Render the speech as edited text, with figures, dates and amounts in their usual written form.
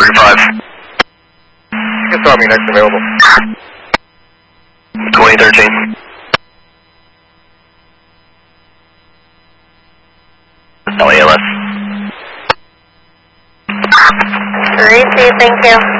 35. You can tell me next available. 2013. LALS. 32, thank you.